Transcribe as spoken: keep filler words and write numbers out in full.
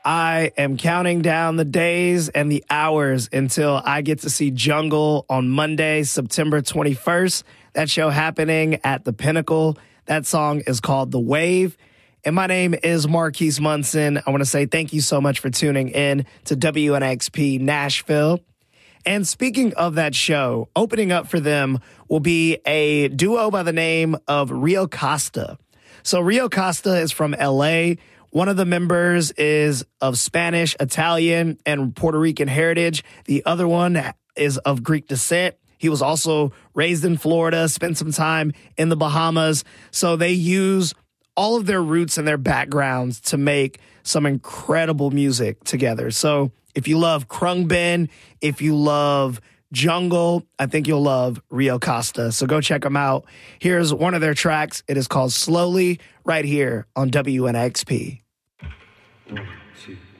I am counting down the days and the hours until I get to see Jungle on Monday, September twenty-first. That show happening at the Pinnacle. That song is called The Wave. And my name is Marquise Munson. I want to say thank you so much for tuning in to W N X P Nashville. And speaking of that show, opening up for them will be a duo by the name of Rio Costa. So Rio Costa is from L A. One of the members is of Spanish, Italian, and Puerto Rican heritage. The other one is of Greek descent. He was also raised in Florida, spent some time in the Bahamas. So they use all of their roots and their backgrounds to make some incredible music together. So if you love Khruangbin, if you love Jungle, I think you'll love Rio Costa. So go check them out. Here's one of their tracks. It is called Slowly, right here on W N X P. One, two.